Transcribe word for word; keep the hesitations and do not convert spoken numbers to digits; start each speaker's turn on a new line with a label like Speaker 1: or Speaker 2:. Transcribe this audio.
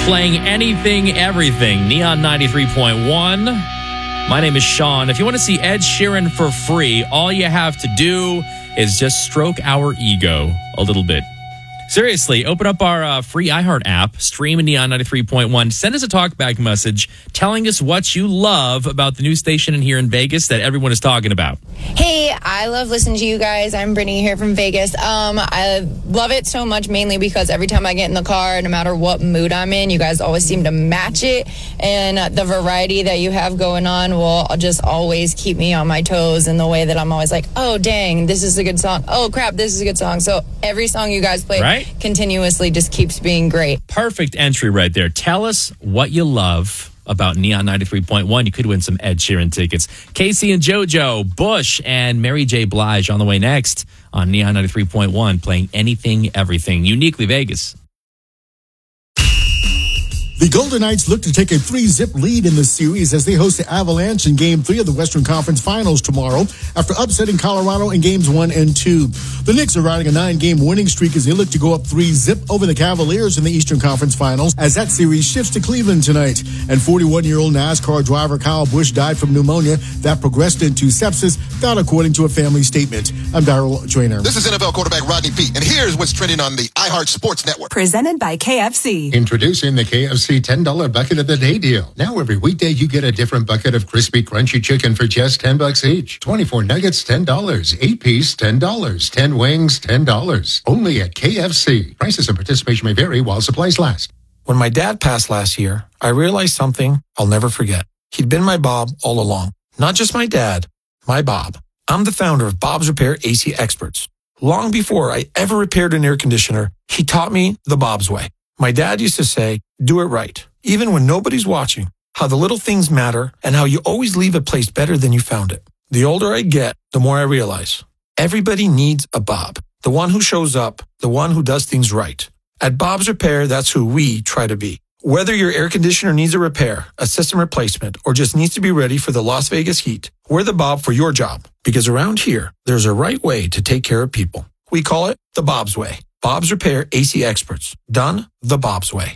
Speaker 1: Playing anything, everything. Neon ninety-three point one. My name is Sean. If you want to see Ed Sheeran for free, all you have to do is just stroke our ego a little bit. Seriously, open up our uh, free iHeart app, stream Neon ninety-three point one, send us a talkback message telling us what you love about the new station in here in Vegas that everyone is talking about.
Speaker 2: Hey, I love listening to you guys. I'm Brittany here from Vegas. Um, I love it so much mainly because every time I get in the car, no matter what mood I'm in, you guys always seem to match it. And uh, the variety that you have going on will just always keep me on my toes in the way that I'm always like, oh, dang, this is a good song. Oh, crap, this is a good song. So every song you guys play
Speaker 1: right?
Speaker 2: continuously just keeps being great.
Speaker 1: Perfect entry right there. Tell us what you love about Neon ninety-three point one. You could win some Ed Sheeran tickets. Casey and JoJo, Bush, and Mary J. Blige on the way next on Neon ninety-three point one, playing anything, everything. Uniquely Vegas.
Speaker 3: The Golden Knights look to take a three-zip lead in the series as they host the Avalanche in Game three of the Western Conference Finals tomorrow after upsetting Colorado in Games one and two. The Knicks are riding a nine-game winning streak as they look to go up three-zip over the Cavaliers in the Eastern Conference Finals as that series shifts to Cleveland tonight. And forty-one-year-old NASCAR driver Kyle Busch died from pneumonia that progressed into sepsis, that according to a family statement. I'm Darryl Traynor.
Speaker 4: This is N F L quarterback Rodney Peete, and here's what's trending on the iHeart Sports Network.
Speaker 5: Presented by K F C.
Speaker 6: Introducing the K F C ten dollar Bucket of the Day deal. Now every weekday you get a different bucket of crispy, crunchy chicken for just ten bucks each. twenty-four nuggets, ten dollars. eight piece, ten dollars. ten wings, ten dollars. Only at K F C. Prices and participation may vary while supplies last.
Speaker 7: When my dad passed last year, I realized something I'll never forget. He'd been my Bob all along. Not just my dad, my Bob. I'm the founder of Bob's Repair A C Experts. Long before I ever repaired an air conditioner, he taught me the Bob's way. My dad used to say, do it right. Even when nobody's watching, how the little things matter and how you always leave a place better than you found it. The older I get, the more I realize everybody needs a Bob. The one who shows up, the one who does things right. At Bob's Repair, that's who we try to be. Whether your air conditioner needs a repair, a system replacement, or just needs to be ready for the Las Vegas heat, we're the Bob for your job. Because around here, there's a right way to take care of people. We call it the Bob's way. Bob's Repair A C Experts. Done the Bob's way.